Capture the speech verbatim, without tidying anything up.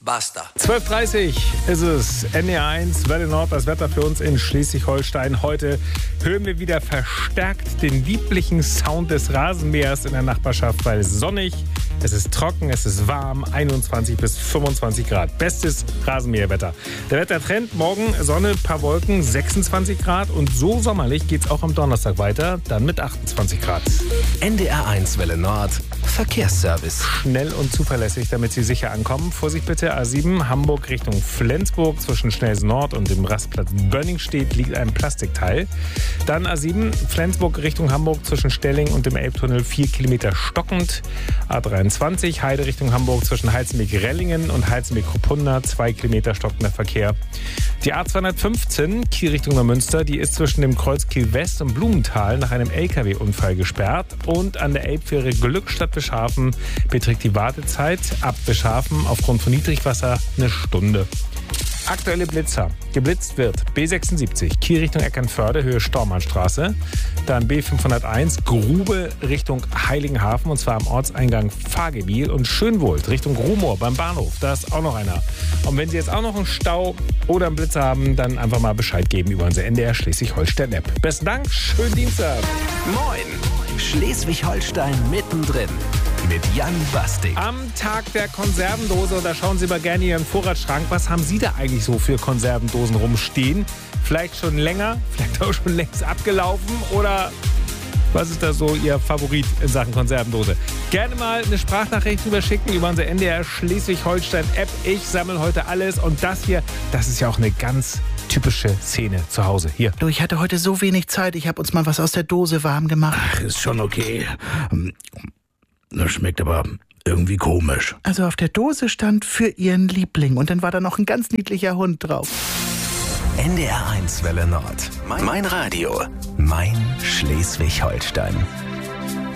Basta. zwölf Uhr dreißig ist es, N D R eins, Welle Nord, das Wetter für uns in Schleswig-Holstein. Heute hören wir wieder verstärkt den lieblichen Sound des Rasenmähers in der Nachbarschaft, weil es sonnig, es ist trocken, es ist warm, einundzwanzig bis fünfundzwanzig Grad. Bestes Rasenmäherwetter. Der Wettertrend, morgen Sonne, paar Wolken, sechsundzwanzig Grad und so sommerlich geht es auch am Donnerstag weiter, dann mit achtundzwanzig Grad. N D R eins Welle Nord, Verkehrsservice. Schnell und zuverlässig, damit Sie sicher ankommen. Vorsicht bitte, A sieben, Hamburg Richtung Flensburg, zwischen Schnelsen Nord und dem Rastplatz Bönningstedt liegt ein Plastikteil. Dann A sieben, Flensburg Richtung Hamburg, zwischen Stelling und dem Elbtunnel vier Kilometer stockend. A dreiundzwanzig, Heide Richtung Hamburg, zwischen Heizenbeek-Rellingen und Heizenbeek-Kruppunda, zwei Kilometer stockender Verkehr. Die A zweihundertfünfzehn, Kiel Richtung Neumünster, die ist zwischen dem Kreuz Kiel West und Blumenthal nach einem L K W-Unfall gesperrt. Und an der Elbfähre Glückstadt-Bischhafen beträgt die Wartezeit ab Bischhafen aufgrund von Niedrigwasser eine Stunde. Aktuelle Blitzer. Geblitzt wird B sechsundsiebzig, Kiel Richtung Eckernförde, Höhe Stormannstraße. Dann B fünfhunderteins, Grube Richtung Heiligenhafen, und zwar am Ortseingang Fahrgebiel. Und Schönwohlt Richtung Rumohr beim Bahnhof, da ist auch noch einer. Und wenn Sie jetzt auch noch einen Stau oder einen Blitzer haben, dann einfach mal Bescheid geben über unsere N D R Schleswig-Holstein-App. Besten Dank, schönen Dienstag. Moin, Schleswig-Holstein mittendrin. Mit Jan Bastik. Am Tag der Konservendose, und da schauen Sie mal gerne in Ihren Vorratsschrank, was haben Sie da eigentlich so für Konservendosen rumstehen? Vielleicht schon länger, vielleicht auch schon längst abgelaufen, oder was ist da so Ihr Favorit in Sachen Konservendose? Gerne mal eine Sprachnachricht drüber schicken über unsere N D R Schleswig-Holstein-App. Ich sammle heute alles, und das hier, das ist ja auch eine ganz typische Szene zu Hause. Hier. Du, ich hatte heute so wenig Zeit, ich habe uns mal was aus der Dose warm gemacht. Ach, ist schon okay. Das schmeckt aber irgendwie komisch. Also auf der Dose stand für ihren Liebling, und dann war da noch ein ganz niedlicher Hund drauf. N D R eins Welle Nord. Mein Radio. Mein Schleswig-Holstein.